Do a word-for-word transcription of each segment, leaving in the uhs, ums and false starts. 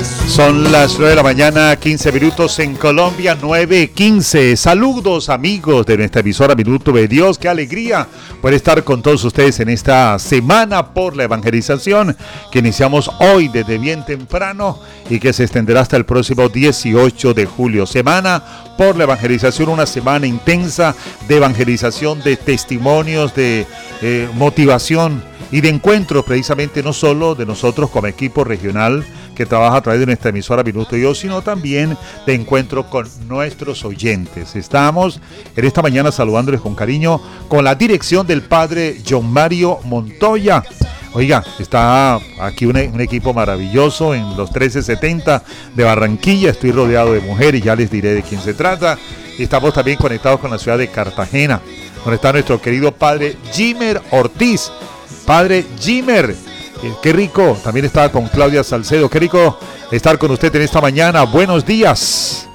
Son las nueve de la mañana, quince minutos en Colombia, nueve quince. Saludos amigos de nuestra emisora Minuto de Dios. Qué alegría poder estar con todos ustedes en esta semana por la evangelización que iniciamos hoy desde bien temprano y que se extenderá hasta el próximo dieciocho de julio. Semana por la evangelización, una semana intensa de evangelización, de testimonios, de eh, motivación y de encuentro, precisamente no solo de nosotros como equipo regional que trabaja a través de nuestra emisora Minuto de Dios, sino también de encuentro con nuestros oyentes. Estamos en esta mañana saludándoles con cariño con la dirección del padre John Mario Montoya. Oiga, está aquí un, un equipo maravilloso en los trece setenta de Barranquilla. Estoy rodeado de mujeres, ya les diré de quién se trata. Y estamos también conectados con la ciudad de Cartagena, donde está nuestro querido padre Jimer Ortiz. Padre Jimer, eh, qué rico, también está con Claudia Salcedo, qué rico estar con usted en esta mañana. Buenos días,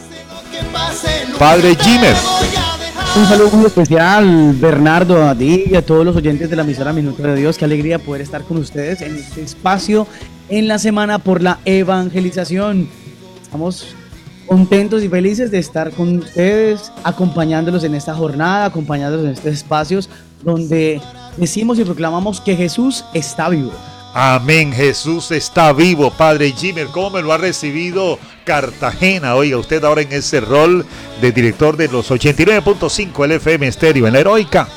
Padre Jimer. Un saludo muy especial, Bernardo, a ti y a todos los oyentes de la emisora Minuto de Dios. Qué alegría poder estar con ustedes en este espacio en la semana por la evangelización. Estamos contentos y felices de estar con ustedes, acompañándolos en esta jornada, acompañándolos en estos espacios donde decimos y proclamamos que Jesús está vivo. Amén, Jesús está vivo. Padre Jimer, ¿cómo me lo ha recibido Cartagena? Oiga, usted ahora en ese rol de director de los ochenta y nueve punto cinco L F M Estéreo en la Heroica.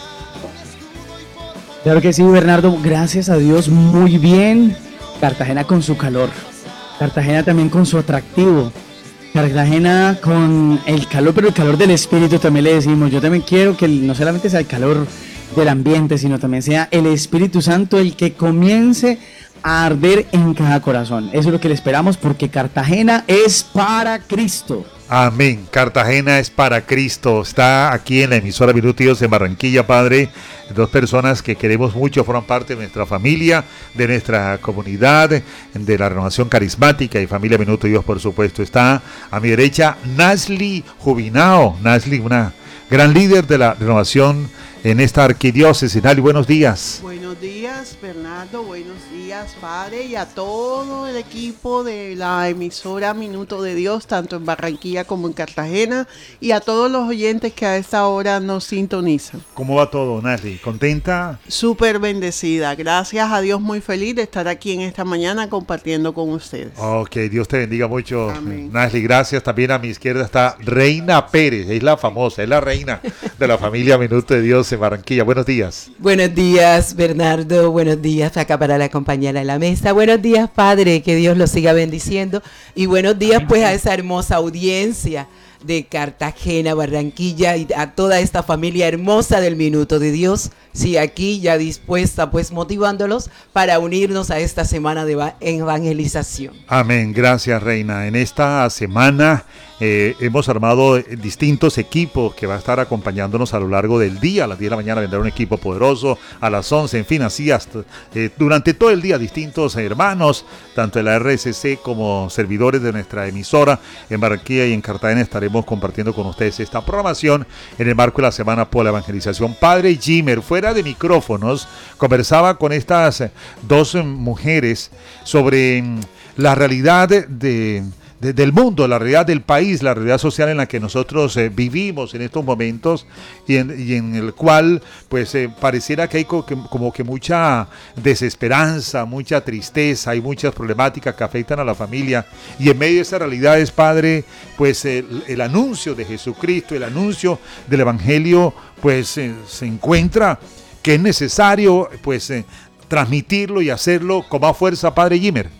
Claro que sí, Bernardo, gracias a Dios, muy bien. Cartagena con su calor, Cartagena también con su atractivo, Cartagena con el calor, pero el calor del espíritu también le decimos. Yo también quiero que no solamente sea el calor del ambiente, sino también sea el Espíritu Santo el que comience a arder en cada corazón. Eso es lo que le esperamos, porque Cartagena es para Cristo. Amén, Cartagena es para Cristo. Está aquí en la emisora Minuto de Dios en Barranquilla, Padre. Dos personas que queremos mucho, forman parte de nuestra familia, de nuestra comunidad, de la renovación carismática y familia Minuto de Dios, por supuesto. Está a mi derecha Nasli Jubinao. Nasli, una gran líder de la renovación en esta arquidiócesis. Nali, buenos días. Buenos días, Bernardo, buenos días, Padre, y a todo el equipo de la emisora Minuto de Dios, tanto en Barranquilla como en Cartagena, y a todos los oyentes que a esta hora nos sintonizan. ¿Cómo va todo, Nasli? ¿Contenta? Súper bendecida, gracias a Dios, muy feliz de estar aquí en esta mañana compartiendo con ustedes. Ok, Dios te bendiga mucho, Amén. Nasli, gracias. También a mi izquierda está Reina Pérez, es la famosa, es la reina de la familia Minuto de Dios en Barranquilla. Buenos días. Buenos días, Bernardo. Buenos días acá para la compañera de la mesa. Buenos días, Padre. Que Dios los siga bendiciendo. Y buenos días, pues, a esa hermosa audiencia de Cartagena, Barranquilla y a toda esta familia hermosa del Minuto de Dios. Sí, aquí ya dispuesta, pues, motivándolos para unirnos a esta semana de evangelización. Amén. Gracias, Reina. En esta semana Eh, hemos armado distintos equipos que va a estar acompañándonos a lo largo del día. A las diez de la mañana vendrá un equipo poderoso, a las once, en fin, así hasta eh, durante todo el día distintos hermanos, tanto de la R S C como servidores de nuestra emisora en Barranquilla y en Cartagena. Estaremos compartiendo con ustedes esta programación en el marco de la Semana por la Evangelización. Padre Jimer, fuera de micrófonos, conversaba con estas dos mujeres sobre la realidad de... de De, del mundo, la realidad del país, la realidad social en la que nosotros eh, vivimos en estos momentos y en, y en el cual pues eh, pareciera que hay co que, como que mucha desesperanza, mucha tristeza y muchas problemáticas que afectan a la familia, y en medio de esas realidades, Padre, pues el, el anuncio de Jesucristo, el anuncio del Evangelio pues eh, se encuentra que es necesario pues eh, transmitirlo y hacerlo con más fuerza, Padre Jimer.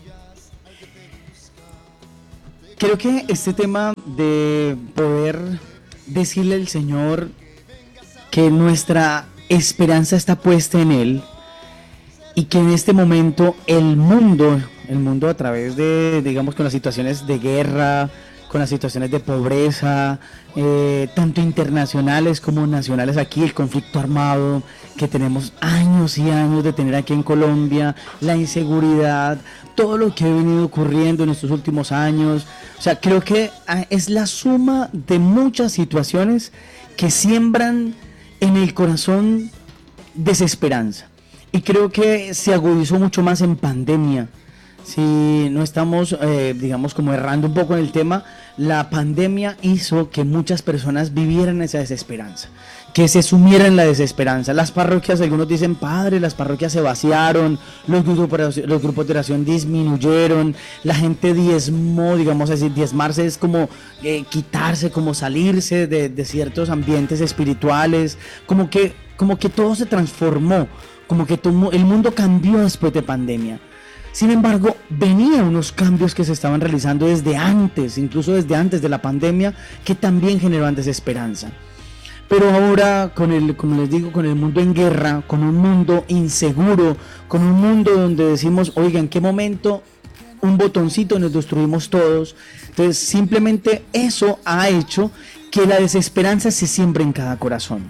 Creo que este tema de poder decirle al Señor que nuestra esperanza está puesta en Él y que en este momento el mundo, el mundo a través de, digamos, con las situaciones de guerra, con las situaciones de pobreza, eh, tanto internacionales como nacionales aquí, el conflicto armado que tenemos años y años de tener aquí en Colombia, la inseguridad, todo lo que ha venido ocurriendo en estos últimos años. O sea, creo que es la suma de muchas situaciones que siembran en el corazón desesperanza. Y creo que se agudizó mucho más en pandemia. si no estamos, eh, digamos, como errando un poco en el tema, la pandemia hizo que muchas personas vivieran esa desesperanza, que se sumieran en la desesperanza. Las parroquias, algunos dicen, padre, las parroquias se vaciaron, los grupos, los grupos de oración disminuyeron, la gente diezmó, digamos así, diezmarse es como eh, quitarse, como salirse de, de ciertos ambientes espirituales, como que, como que todo se transformó, como que todo, el mundo cambió después de pandemia. Sin embargo, venían unos cambios que se estaban realizando desde antes, incluso desde antes de la pandemia, que también generaban desesperanza. Pero ahora, con el, como les digo, con el mundo en guerra, con un mundo inseguro, con un mundo donde decimos, oiga, ¿en qué momento un botoncito nos destruimos todos? Entonces, simplemente eso ha hecho que la desesperanza se siembre en cada corazón.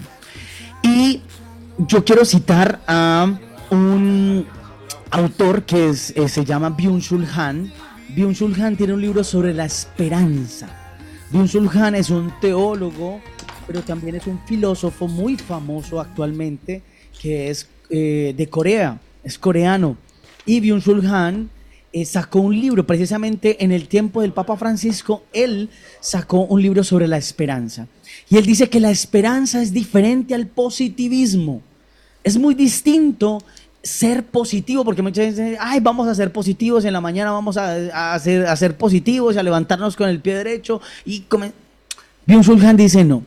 Y yo quiero citar a un autor que es, eh, se llama Byung-Chul Han. Byung-Chul Han tiene un libro sobre la esperanza. Byung-Chul Han es un teólogo, pero también es un filósofo muy famoso actualmente, que es eh, de Corea, es coreano. Y Byung-Chul Han eh, sacó un libro, precisamente en el tiempo del Papa Francisco, él sacó un libro sobre la esperanza. Y él dice que la esperanza es diferente al positivismo. Es muy distinto ser positivo, porque muchas veces dicen, ay, vamos a ser positivos, en la mañana vamos a, a, ser, a ser positivos, a levantarnos con el pie derecho. Y come... Byung-Chul Han dice no.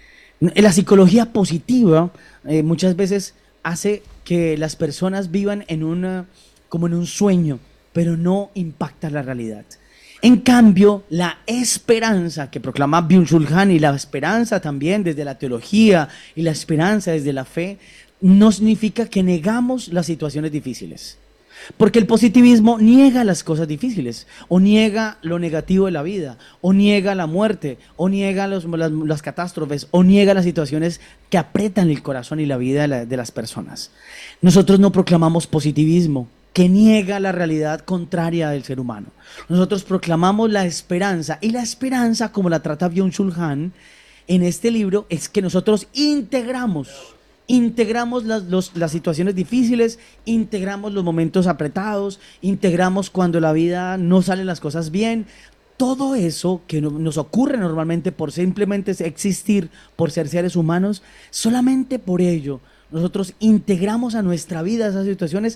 La psicología positiva eh, muchas veces hace que las personas vivan en una, como en un sueño, pero no impacta la realidad. En cambio, la esperanza que proclama Byung-Chul Han, y la esperanza también desde la teología y la esperanza desde la fe, no significa que negamos las situaciones difíciles. Porque el positivismo niega las cosas difíciles, o niega lo negativo de la vida, o niega la muerte, o niega los, las, las catástrofes, o niega las situaciones que apretan el corazón y la vida de, la, de las personas. Nosotros no proclamamos positivismo, que niega la realidad contraria del ser humano. Nosotros proclamamos la esperanza, y la esperanza, como la trata Byung-Chul Han en este libro, es que nosotros integramos Integramos las, los, las situaciones difíciles, integramos los momentos apretados, integramos cuando la vida no salen las cosas bien. Todo eso que no, nos ocurre normalmente por simplemente existir, por ser seres humanos, solamente por ello nosotros integramos a nuestra vida esas situaciones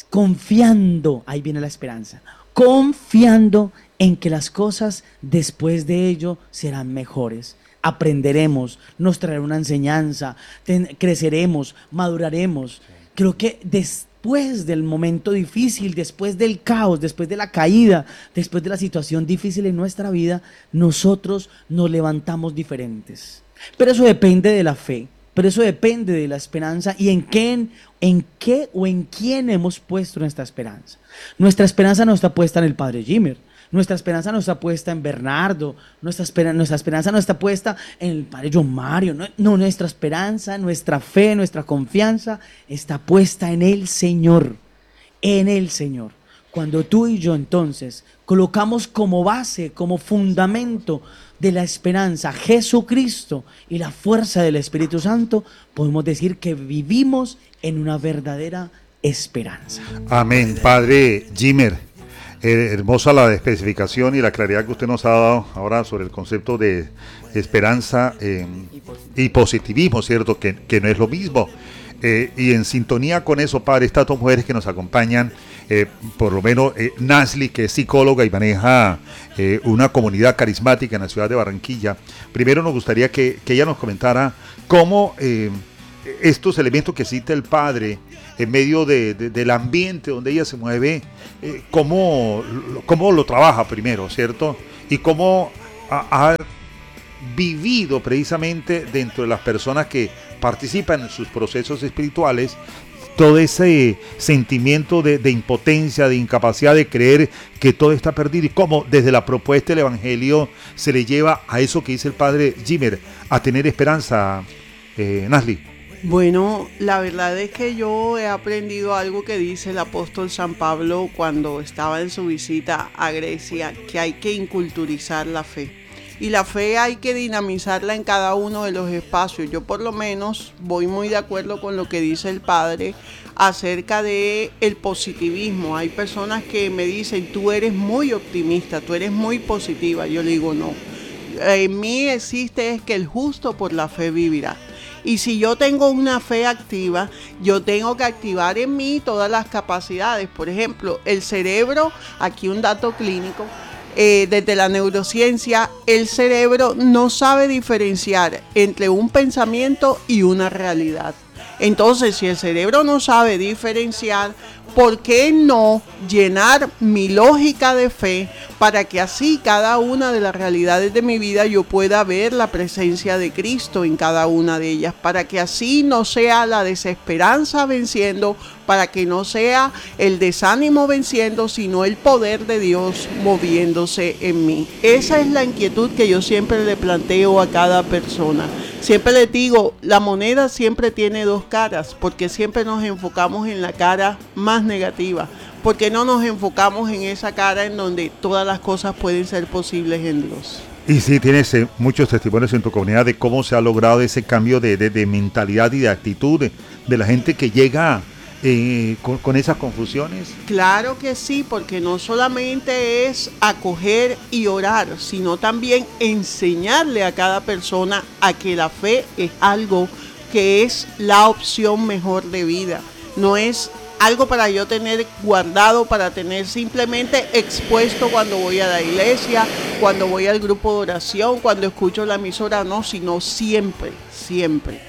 confiando, ahí viene la esperanza, confiando en que las cosas después de ello serán mejores. Aprenderemos, nos traerá una enseñanza, ten, creceremos, maduraremos. Creo que después del momento difícil, después del caos, después de la caída, después de la situación difícil en nuestra vida, nosotros nos levantamos diferentes. Pero eso depende de la fe, pero eso depende de la esperanza y en qué, en qué o en quién hemos puesto nuestra esperanza. Nuestra esperanza no está puesta en el Padre Jimmer. Nuestra esperanza no está puesta en Bernardo, nuestra, espera, nuestra esperanza no está puesta en el Padre John Mario, no, no, nuestra esperanza, nuestra fe, nuestra confianza está puesta en el Señor, en el Señor. Cuando tú y yo entonces colocamos como base, como fundamento de la esperanza Jesucristo y la fuerza del Espíritu Santo, podemos decir que vivimos en una verdadera esperanza. Amén, Padre Jimmer. Eh, hermosa la especificación y la claridad que usted nos ha dado ahora sobre el concepto de esperanza eh, y positivismo, ¿cierto? Que, que no es lo mismo. Eh, y en sintonía con eso, Padre, estas dos mujeres que nos acompañan, eh, por lo menos eh, Nasli, que es psicóloga y maneja eh, una comunidad carismática en la ciudad de Barranquilla. Primero nos gustaría que, que ella nos comentara cómo eh, estos elementos que cita el Padre en medio de, de, del ambiente donde ella se mueve, eh, cómo, cómo lo trabaja primero, ¿cierto? Y cómo ha, ha vivido precisamente dentro de las personas que participan en sus procesos espirituales todo ese sentimiento de, de impotencia, de incapacidad de creer que todo está perdido, y cómo desde la propuesta del Evangelio se le lleva a eso que dice el Padre Jimmer, a tener esperanza, eh, Nasli. Bueno, la verdad es que yo he aprendido algo que dice el apóstol San Pablo cuando estaba en su visita a Grecia, que hay que inculturizar la fe. y la fe hay que dinamizarla en cada uno de los espacios. Yo por lo menos voy muy de acuerdo con lo que dice el padre acerca de el positivismo. Hay personas que me dicen, tú eres muy optimista, tú eres muy positiva. Yo le digo, no. En mí existe es que el justo por la fe vivirá. Y si yo tengo una fe activa, yo tengo que activar en mí todas las capacidades. Por ejemplo, el cerebro, aquí un dato clínico, eh, desde la neurociencia, el cerebro no sabe diferenciar entre un pensamiento y una realidad. Entonces, si el cerebro no sabe diferenciar, ¿por qué no llenar mi lógica de fe para que así cada una de las realidades de mi vida yo pueda ver la presencia de Cristo en cada una de ellas? Para que así no sea la desesperanza venciendo, para que no sea el desánimo venciendo, sino el poder de Dios moviéndose en mí. Esa es la inquietud que yo siempre le planteo a cada persona. Siempre les digo, la moneda siempre tiene dos caras, porque siempre nos enfocamos en la cara más negativa, porque no nos enfocamos en esa cara en donde todas las cosas pueden ser posibles en Dios. Y sí, tienes eh, muchos testimonios en tu comunidad de cómo se ha logrado ese cambio de, de, de mentalidad y de actitud de, de la gente que llega eh, con, con esas confusiones. Claro que sí, porque no solamente es acoger y orar, sino también enseñarle a cada persona a que la fe es algo que es la opción mejor de vida. No es algo para yo tener guardado, para tener simplemente expuesto cuando voy a la iglesia, cuando voy al grupo de oración, cuando escucho la emisora, no, sino siempre, siempre.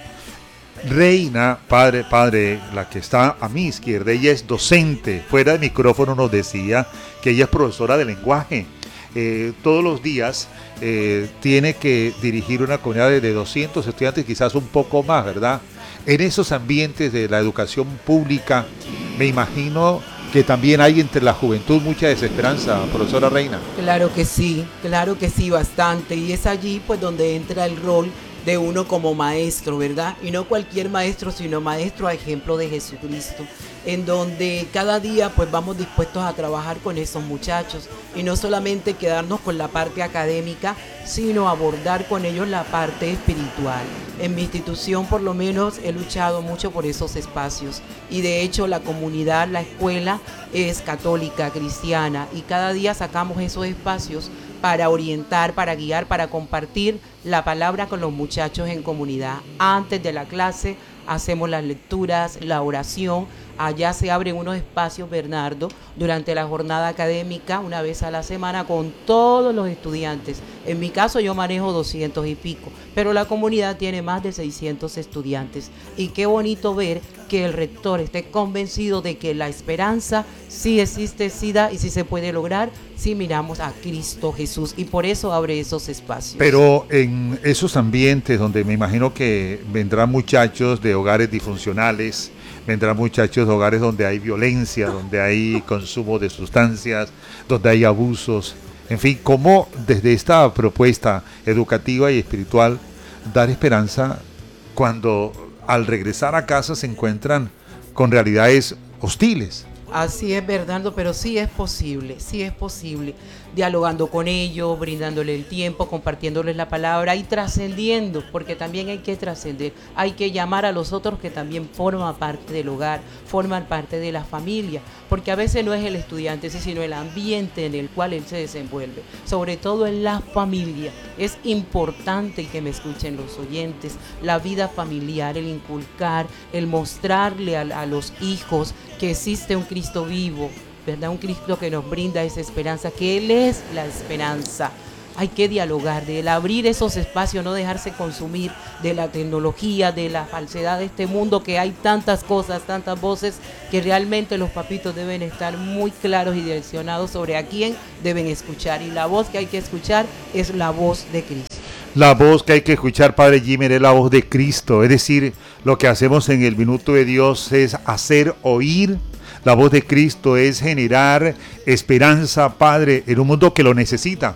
Reina, padre, padre, la que está a mi izquierda, ella es docente. Fuera de micrófono nos decía que ella es profesora de lenguaje. Eh, todos los días eh, tiene que dirigir una comunidad de, de doscientos estudiantes, quizás un poco más, ¿verdad? En esos ambientes de la educación pública, me imagino que también hay entre la juventud mucha desesperanza, profesora Reina. Claro que sí, claro que sí, bastante. Y es allí pues donde entra el rol de uno como maestro, ¿verdad? Y no cualquier maestro, sino maestro a ejemplo de Jesucristo, en donde cada día pues vamos dispuestos a trabajar con esos muchachos y no solamente quedarnos con la parte académica, sino abordar con ellos la parte espiritual. En mi institución por lo menos he luchado mucho por esos espacios y de hecho la comunidad, la escuela es católica, cristiana y cada día sacamos esos espacios para orientar, para guiar, para compartir la palabra con los muchachos en comunidad. Antes de la clase hacemos las lecturas, la oración. Allá se abren unos espacios, Bernardo, durante la jornada académica, una vez a la semana, con todos los estudiantes. En mi caso yo manejo doscientos y pico, pero la comunidad tiene más de seiscientos estudiantes. Y qué bonito ver que el rector esté convencido de que la esperanza sí existe, sí da y sí se puede lograr si miramos a Cristo Jesús. Y por eso abre esos espacios. Pero en esos ambientes donde me imagino que vendrán muchachos de hogares disfuncionales, vendrán muchachos de hogares donde hay violencia, donde hay consumo de sustancias, donde hay abusos, en fin, ¿cómo desde esta propuesta educativa y espiritual dar esperanza cuando al regresar a casa se encuentran con realidades hostiles? Así es, Bernardo, pero sí es posible, sí es posible, dialogando con ellos, brindándole el tiempo, compartiéndoles la palabra y trascendiendo, porque también hay que trascender, hay que llamar a los otros que también forman parte del hogar, forman parte de la familia, porque a veces no es el estudiante, sino el ambiente en el cual él se desenvuelve, sobre todo en la familia. Es importante que me escuchen los oyentes, la vida familiar, el inculcar, el mostrarle a, a los hijos que existe un Cristo vivo, ¿verdad? Un Cristo que nos brinda esa esperanza, que Él es la esperanza. Hay que dialogar, de él, abrir esos espacios, no dejarse consumir de la tecnología, de la falsedad de este mundo, que hay tantas cosas, tantas voces, que realmente los papitos deben estar muy claros y direccionados sobre a quién deben escuchar. Y la voz que hay que escuchar es la voz de Cristo. La voz que hay que escuchar, Padre Jimmy, es la voz de Cristo. Es decir, lo que hacemos en el Minuto de Dios es hacer oír la voz de Cristo, es generar esperanza, Padre, en un mundo que lo necesita.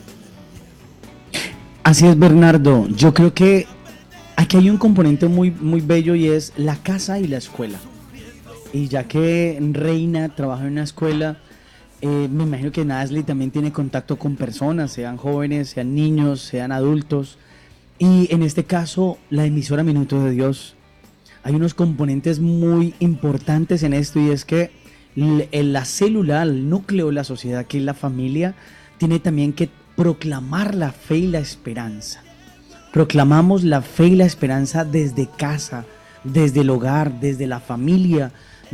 Así es, Bernardo. Yo creo que aquí hay un componente muy, muy bello y es la casa y la escuela. Y ya que Reina trabaja en una escuela, Eh, me imagino que Nasli también tiene contacto con personas, sean jóvenes, sean niños, sean adultos. Y en este caso, la emisora Minuto de Dios, hay unos componentes muy importantes en esto, y es que la célula, el núcleo de la sociedad, que es la familia, tiene también que proclamar la fe y la esperanza. Proclamamos la fe y la esperanza desde casa, desde el hogar, desde la familia,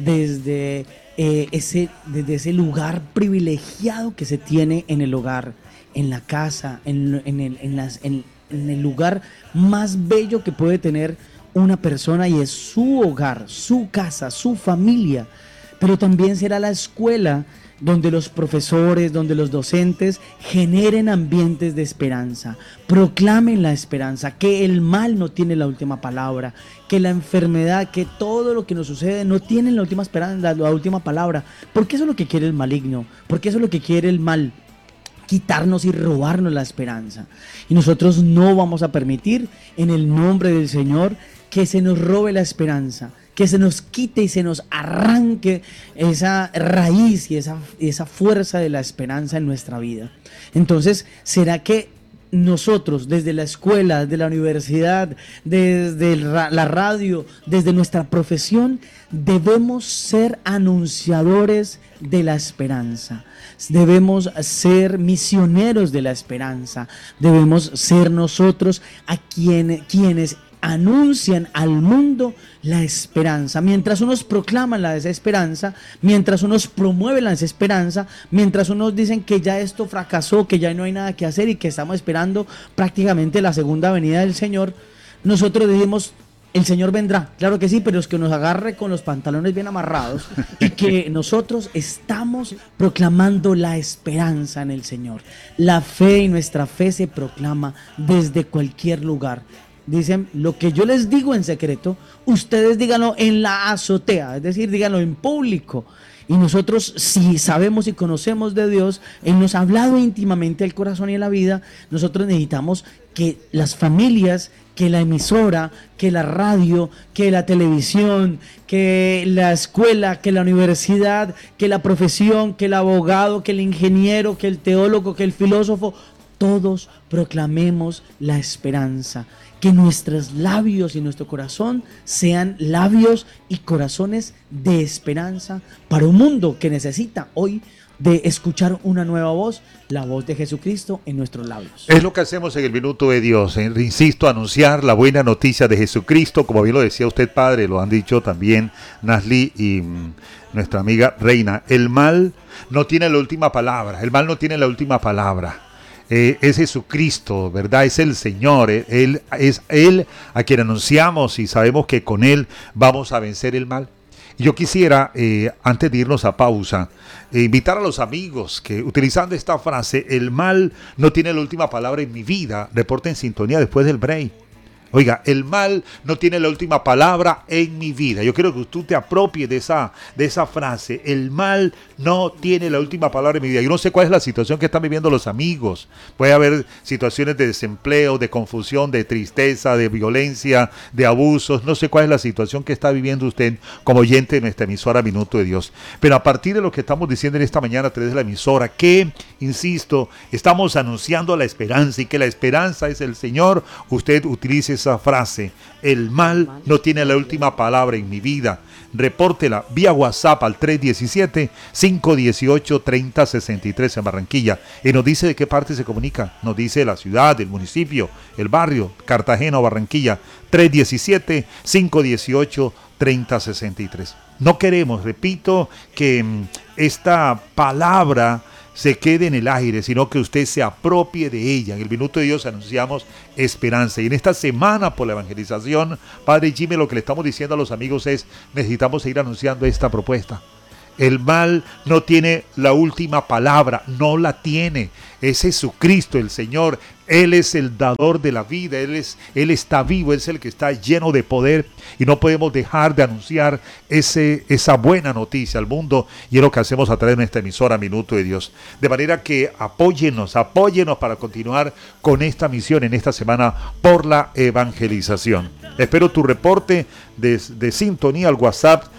desde, eh, ese, desde ese lugar privilegiado que se tiene en el hogar, en la casa, en, en, el, en, las, en, en el lugar más bello que puede tener una persona, y es su hogar, su casa, su familia. Pero también será la escuela donde los profesores, donde los docentes generen ambientes de esperanza, proclamen la esperanza, que el mal no tiene la última palabra, que la enfermedad, que todo lo que nos sucede no tiene la última esperanza, la última palabra, porque eso es lo que quiere el maligno, porque eso es lo que quiere el mal, quitarnos y robarnos la esperanza. Y nosotros no vamos a permitir, en el nombre del Señor, que se nos robe la esperanza, que se nos quite y se nos arranque esa raíz y esa, esa fuerza de la esperanza en nuestra vida. Entonces, ¿será que nosotros desde la escuela, desde la universidad, desde la radio, desde nuestra profesión, debemos ser anunciadores de la esperanza? Debemos ser misioneros de la esperanza. Debemos ser nosotros a quien, quienes anuncian al mundo la esperanza. Mientras unos proclaman la desesperanza, mientras unos promueven la desesperanza, mientras unos dicen que ya esto fracasó, que ya no hay nada que hacer y que estamos esperando prácticamente la segunda venida del Señor, nosotros decimos: el Señor vendrá, claro que sí, pero es que nos agarre con los pantalones bien amarrados y que nosotros estamos proclamando la esperanza en el Señor. La fe, y nuestra fe se proclama desde cualquier lugar. Dicen: lo que yo les digo en secreto, ustedes díganlo en la azotea, es decir, díganlo en público. Y nosotros, si sabemos y conocemos de Dios, Él nos ha hablado íntimamente al corazón y a la vida. Nosotros necesitamos que las familias, que la emisora, que la radio, que la televisión, que la escuela, que la universidad, que la profesión, que el abogado, que el ingeniero, que el teólogo, que el filósofo, todos proclamemos la esperanza. Que nuestros labios y nuestro corazón sean labios y corazones de esperanza para un mundo que necesita hoy de escuchar una nueva voz, la voz de Jesucristo en nuestros labios. Es lo que hacemos en el Minuto de Dios. Eh, insisto, anunciar la buena noticia de Jesucristo, como bien lo decía usted, padre, lo han dicho también Nasli y mmm, nuestra amiga Reina. El mal no tiene la última palabra, el mal no tiene la última palabra. Eh, es Jesucristo, ¿verdad? Es el Señor, eh, Él es Él a quien anunciamos y sabemos que con Él vamos a vencer el mal. Y yo quisiera, eh, antes de irnos a pausa, eh, invitar a los amigos que, utilizando esta frase, el mal no tiene la última palabra en mi vida, reporten sintonía después del break. Oiga, el mal no tiene la última palabra en mi vida. Yo quiero que tú te apropies de esa, de esa frase. El mal no tiene la última palabra en mi vida. Yo no sé cuál es la situación que están viviendo los amigos. Puede haber situaciones de desempleo, de confusión, de tristeza, de violencia, de abusos. No sé cuál es la situación que está viviendo usted como oyente de nuestra emisora Minuto de Dios. Pero a partir de lo que estamos diciendo en esta mañana a través de la emisora, que, insisto, estamos anunciando la esperanza y que la esperanza es el Señor, usted utilice esa frase: el mal no tiene la última palabra en mi vida. Repórtela vía WhatsApp al tres diecisiete, cinco dieciocho, treinta sesenta y tres en Barranquilla. Y nos dice de qué parte se comunica. Nos dice la ciudad, el municipio, el barrio, Cartagena o Barranquilla. tres diecisiete, cinco dieciocho, treinta sesenta y tres. No queremos, repito, que mmm, esta palabra se quede en el aire, sino que usted se apropie de ella. En el Minuto de Dios anunciamos esperanza. Y en esta semana por la evangelización, Padre Jimmy, lo que le estamos diciendo a los amigos es: necesitamos seguir anunciando esta propuesta. El mal no tiene la última palabra, no la tiene. Es Jesucristo el Señor. Él es el dador de la vida, Él, es, Él está vivo, Él es el que está lleno de poder. Y no podemos dejar de anunciar ese, esa buena noticia al mundo. Y es lo que hacemos a través de nuestra emisora Minuto de Dios. De manera que apóyennos, apóyennos para continuar con esta misión en esta semana por la evangelización. Espero tu reporte de, de sintonía al WhatsApp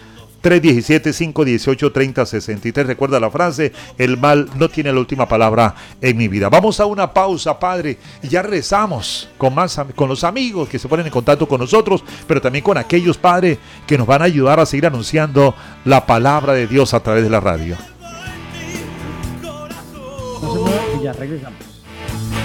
tres uno siete, cinco uno ocho, tres cero seis tres. Recuerda la frase, el mal no tiene la última palabra en mi vida. Vamos a una pausa, Padre, y ya rezamos con, más, con los amigos que se ponen en contacto con nosotros, pero también con aquellos, Padre, que nos van a ayudar a seguir anunciando la palabra de Dios a través de la radio. No se muevan, y ya regresamos.